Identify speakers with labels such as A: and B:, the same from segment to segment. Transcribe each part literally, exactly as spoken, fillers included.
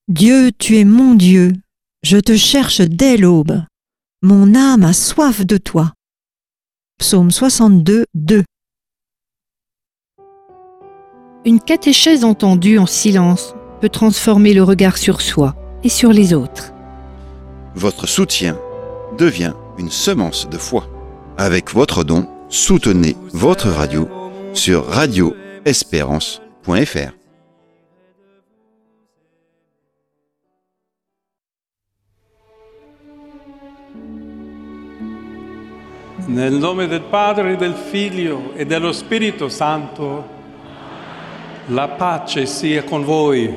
A: Dieu, tu es mon Dieu, je te cherche dès l'aube. Mon âme a soif de toi. Psaume soixante-deux, deux.
B: Une catéchèse entendue en silence peut transformer le regard sur soi et sur les autres.
C: Votre soutien devient une semence de foi. Avec votre don, soutenez votre radio sur radio espérance point f r.
D: Nel nome del Padre, del Figlio e dello Spirito Santo, la pace sia con voi.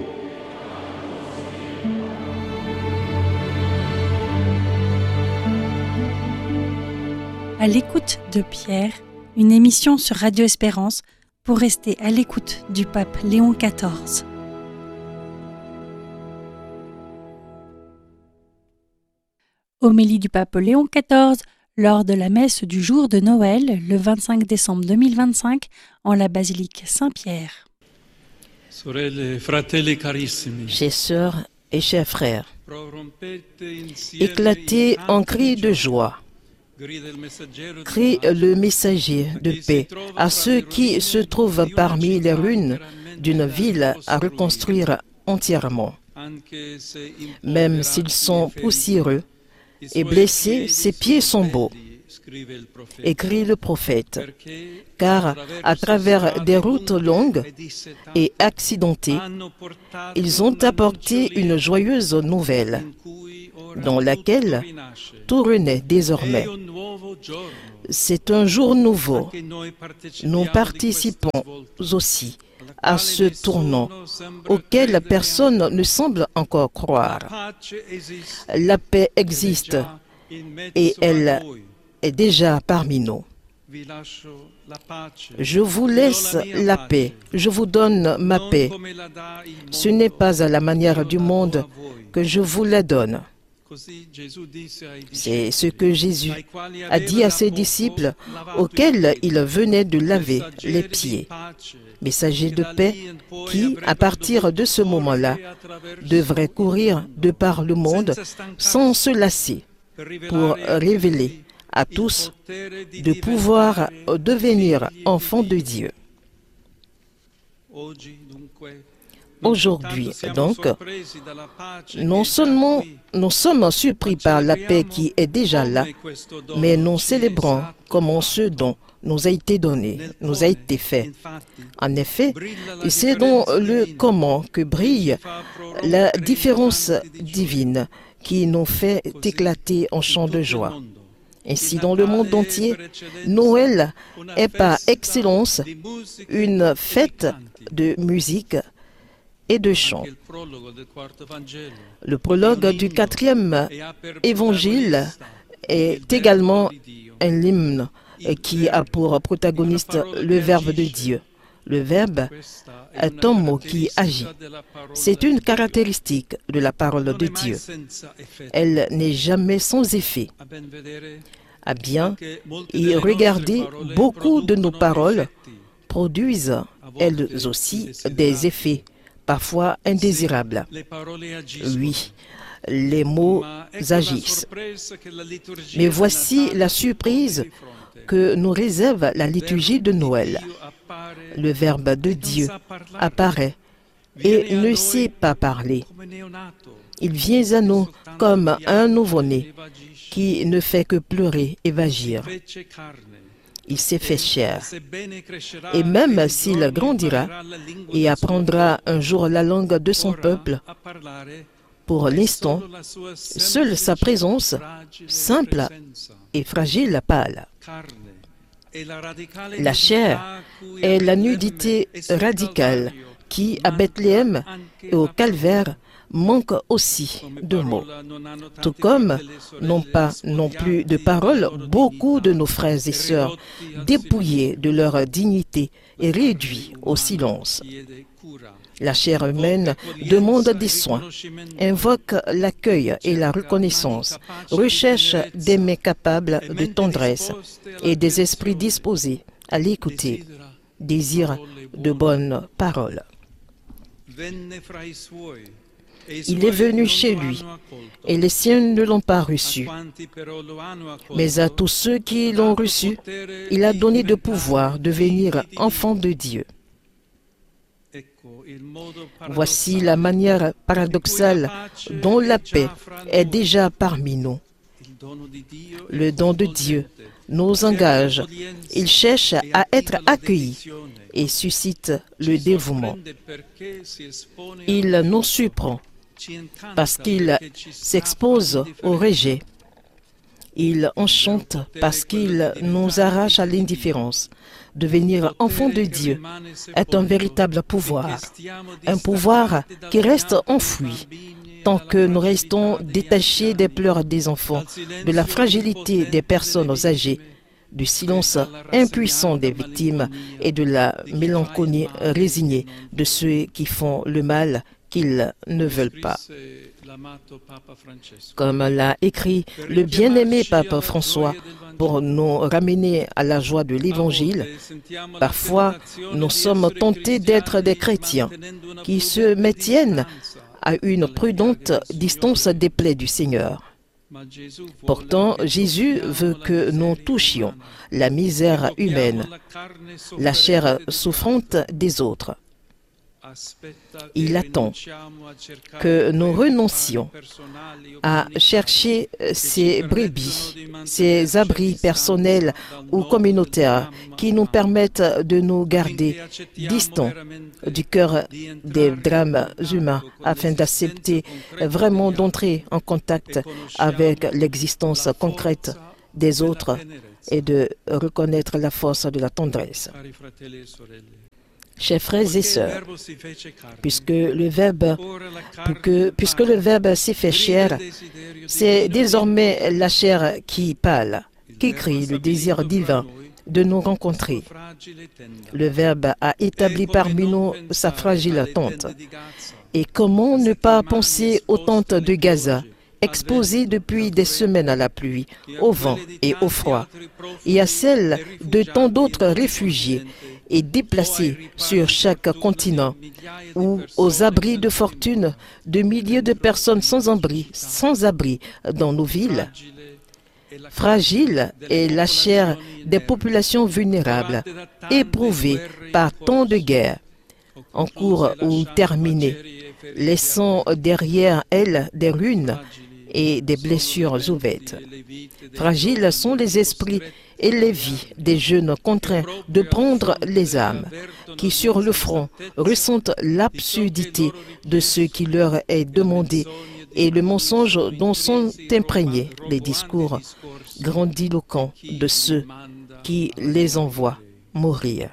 E: À l'écoute de Pierre, une émission sur Radio Espérance pour rester à l'écoute du pape Léon quatorze. Homélie du pape Léon quatorze lors de la messe du jour de Noël, le vingt-cinq décembre deux mille vingt-cinq, en la basilique Saint-Pierre.
D: Sorelle, fratelli carissimi,
F: Chers sœurs et chers frères, éclatez en cris de joie. Crie le messager de paix à ceux qui se trouvent parmi les ruines d'une ville à reconstruire entièrement. Même s'ils sont poussiéreux et blessés, ses pieds sont beaux, écrit le prophète, car à travers des routes longues et accidentées, ils ont apporté une joyeuse nouvelle, dans laquelle tout renaît désormais. C'est un jour nouveau. Nous participons aussi à ce tournant auquel personne ne semble encore croire. La paix existe et elle est déjà parmi nous. Je vous laisse la paix, je vous donne ma paix. Ce n'est pas à la manière du monde que je vous la donne. C'est ce que Jésus a dit à ses disciples auxquels il venait de laver les pieds. Messager de paix qui, à partir de ce moment-là, devrait courir de par le monde sans se lasser pour révéler à tous de pouvoir devenir enfants de Dieu. Aujourd'hui, donc, non seulement nous sommes surpris par la paix qui est déjà là, mais nous célébrons comment ce don nous a été donné, nous a été fait. En effet, c'est dans le comment que brille la différence divine qui nous fait éclater en chants de joie. Ainsi, dans le monde entier, Noël est par excellence une fête de musique et de chants. Le prologue du quatrième évangile est également un hymne qui a pour protagoniste le Verbe de Dieu. Le Verbe est un mot qui agit. C'est une caractéristique de la parole de Dieu. Elle n'est jamais sans effet. À bien y regarder, beaucoup de nos paroles produisent elles aussi des effets, parfois indésirables. Oui, les mots agissent. Mais voici la surprise que nous réserve la liturgie de Noël. Le Verbe de Dieu apparaît et ne sait pas parler. Il vient à nous comme un nouveau-né qui ne fait que pleurer et vagir. Il s'est fait chair. Et même s'il grandira et apprendra un jour la langue de son peuple, pour l'instant, seule sa présence, simple et fragile, pâle. La chair est la nudité radicale qui, à Bethléem et au Calvaire, manque aussi de mots. Tout comme n'ont pas non plus de paroles beaucoup de nos frères et sœurs dépouillés de leur dignité et réduits au silence. La chair humaine demande des soins, invoque l'accueil et la reconnaissance, recherche des mains capables de tendresse et des esprits disposés à l'écouter, désire de bonnes paroles. Il est venu chez lui, et les siens ne l'ont pas reçu. Mais à tous ceux qui l'ont reçu, il a donné de pouvoir de devenir enfants de Dieu. Voici la manière paradoxale dont la paix est déjà parmi nous. Le don de Dieu nous engage. Il cherche à être accueilli et suscite le dévouement. Il nous surprend parce qu'il s'expose au rejet. Il enchante parce qu'il nous arrache à l'indifférence. Devenir enfant de Dieu est un véritable pouvoir, un pouvoir qui reste enfoui tant que nous restons détachés des pleurs des enfants, de la fragilité des personnes âgées, du silence impuissant des victimes et de la mélancolie résignée de ceux qui font le mal qu'ils ne veulent pas. Comme l'a écrit le bien-aimé pape François, pour nous ramener à la joie de l'Évangile, parfois nous sommes tentés d'être des chrétiens qui se maintiennent à une prudente distance des plaies du Seigneur. Pourtant, Jésus veut que nous touchions la misère humaine, la chair souffrante des autres. Il attend que nous renoncions à chercher ces brebis, ces abris personnels ou communautaires qui nous permettent de nous garder distants du cœur des drames humains afin d'accepter vraiment d'entrer en contact avec l'existence concrète des autres et de reconnaître la force de la tendresse. Chers frères et sœurs, puisque le Verbe, que, puisque le Verbe s'est fait chair, c'est désormais la chair qui parle, qui crie le désir divin de nous rencontrer. Le Verbe a établi parmi nous sa fragile tente. Et comment ne pas penser aux tentes de Gaza, exposées depuis des semaines à la pluie, au vent et au froid, et à celles de tant d'autres réfugiés et déplacés sur chaque continent, ou aux abris de fortune de milliers de personnes sans abri, sans abri dans nos villes. Fragile est la chair des populations vulnérables, éprouvées par tant de guerres, en cours ou terminées, laissant derrière elles des ruines et des blessures ouvertes. Fragiles sont les esprits et les vies des jeunes contraints de prendre les armes, qui sur le front ressentent l'absurdité de ce qui leur est demandé et le mensonge dont sont imprégnés les discours grandiloquents de ceux qui les envoient mourir.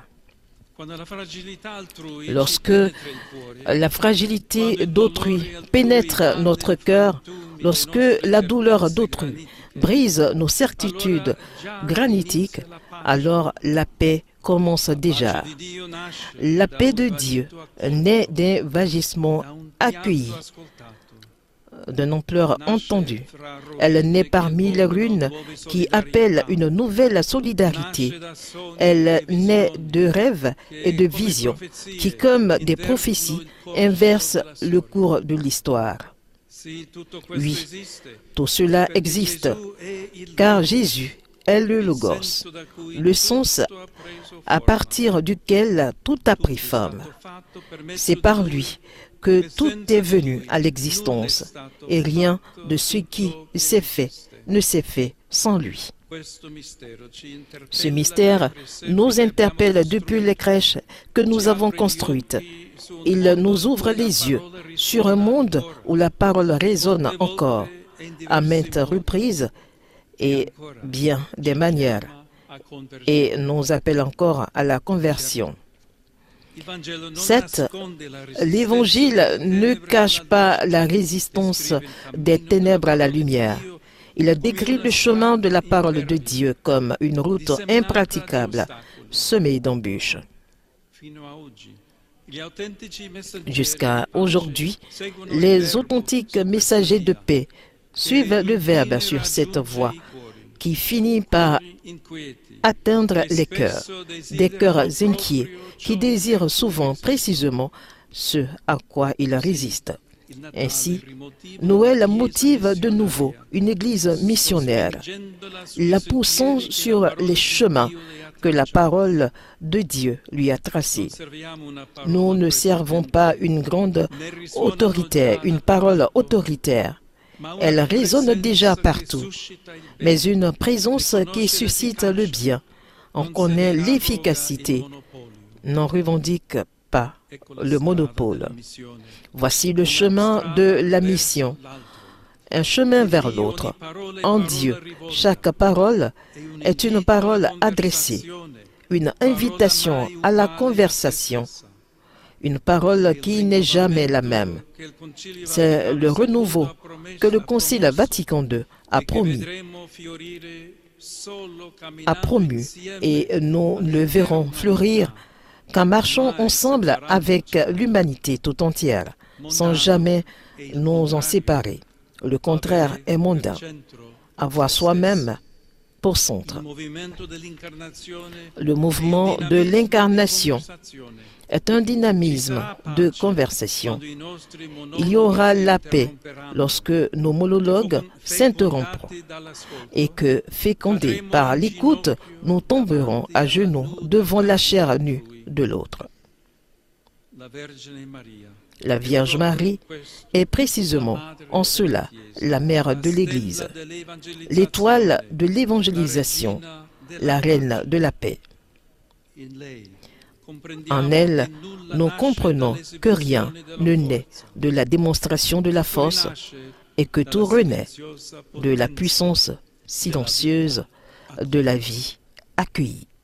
F: Lorsque la fragilité d'autrui pénètre notre cœur, lorsque la douleur d'autrui brise nos certitudes granitiques, alors la paix commence déjà. La paix de Dieu naît d'un vagissement accueilli, d'une ampleur entendue. Elle naît parmi les ruines qui appellent une nouvelle solidarité. Elle naît de rêves et de visions qui, comme des prophéties, inversent le cours de l'histoire. Oui, tout cela existe, car Jésus est le Logos, le sens à partir duquel tout a pris forme. C'est par lui que tout est venu à l'existence, et rien de ce qui s'est fait ne s'est fait sans lui. Ce mystère nous interpelle depuis les crèches que nous avons construites. Il nous ouvre les yeux sur un monde où la parole résonne encore, à maintes reprises et bien des manières, et nous appelle encore à la conversion. Certes, l'Évangile ne cache pas la résistance des ténèbres à la lumière. Il décrit le chemin de la parole de Dieu comme une route impraticable, semée d'embûches. Jusqu'à aujourd'hui, les authentiques messagers de paix suivent le Verbe sur cette voie qui finit par atteindre les cœurs, des cœurs inquiets qui désirent souvent précisément ce à quoi ils résistent. Ainsi, Noël motive de nouveau une église missionnaire, la poussant sur les chemins que la parole de Dieu lui a tracés. Nous ne servons pas une grande autorité, une parole autoritaire. Elle résonne déjà partout, mais une présence qui suscite le bien. On connaît l'efficacité, n'en revendique pas le monopole. Voici le chemin de la mission, un chemin vers l'autre. En Dieu, chaque parole est une parole adressée, une invitation à la conversation, une parole qui n'est jamais la même. C'est le renouveau que le Concile Vatican deux a promis, a promu, et nous le verrons fleurir qu'en marchant ensemble avec l'humanité tout entière, sans jamais nous en séparer. Le contraire est mondain, avoir soi-même pour centre. Le mouvement de l'incarnation est un dynamisme de conversation. Il y aura la paix lorsque nos monologues s'interrompront et que, fécondés par l'écoute, nous tomberons à genoux devant la chair nue de l'autre. La Vierge Marie est précisément en cela la mère de l'Église, l'étoile de l'évangélisation, la reine de la paix. En elle, nous comprenons que rien ne naît de la démonstration de la force et que tout renaît de la puissance silencieuse de la vie accueillie.